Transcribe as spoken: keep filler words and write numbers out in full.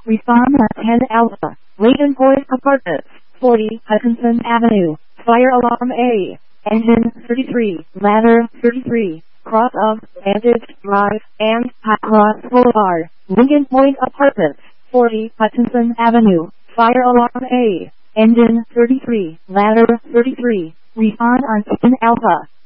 Respond at ten Alpha. Lincoln Point Apartments, forty Hutchinson Avenue. Fire alarm A. Engine thirty-three. Ladder thirty-three. Cross of Vantage Drive and High Cross Boulevard. Lincoln Point Apartments, forty Hutchinson Avenue. Fire alarm A. Engine thirty-three. Ladder thirty-three. Respond on ten Alpha.